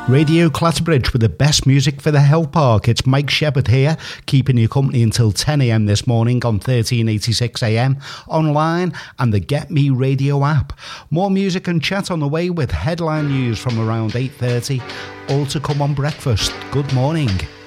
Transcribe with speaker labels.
Speaker 1: Radio Clatterbridge with the best music for the Health Park. It's Mike Shepherd here, keeping you company until 10 a.m. this morning on 1386 AM, online and the Get Me Radio app. More music and chat on the way with headline news from around 8:30. All to come on breakfast. Good morning.